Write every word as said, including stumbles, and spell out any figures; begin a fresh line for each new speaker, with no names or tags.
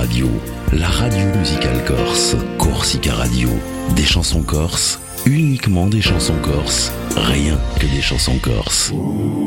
Radio, la radio musicale corse. Corsica Radio, des chansons corses, uniquement des chansons corses, rien que des chansons corses.